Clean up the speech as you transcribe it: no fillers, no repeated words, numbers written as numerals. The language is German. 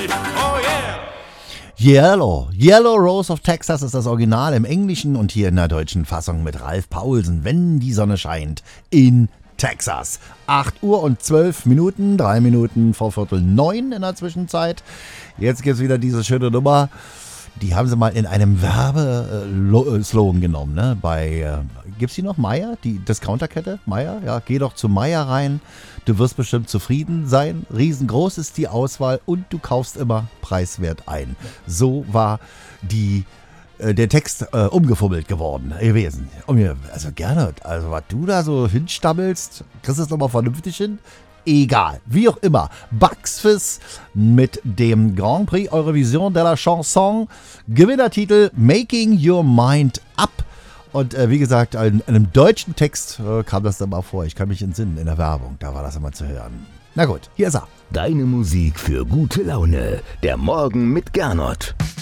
Yellow Rose of Texas ist das Original im Englischen und hier in der deutschen Fassung mit Ralf Paulsen, Wenn die Sonne scheint in Texas. 8 Uhr und 12 Minuten, 3 Minuten vor 8:45 in der Zwischenzeit. Jetzt gibt es wieder diese schöne Nummer. Die haben sie mal in einem Werbeslogan genommen, ne? Gibt's die noch? Meier? Die Discounterkette? Meier? Ja, geh doch zu Meier rein. Du wirst bestimmt zufrieden sein. Riesengroß ist die Auswahl und du kaufst immer preiswert ein. So war der Text umgefummelt gewesen. Also gerne, also was du da so hinstammelst, kriegst du es nochmal vernünftig hin? Egal, wie auch immer. Bucks Fizz mit dem Grand Prix Eurovision de la Chanson. Gewinnertitel Making Your Mind Up. Und wie gesagt, in einem deutschen Text kam das dann mal vor. Ich kann mich entsinnen, in der Werbung, da war das immer zu hören. Na gut, hier ist er. Deine Musik für gute Laune. Der Morgen mit Gernot.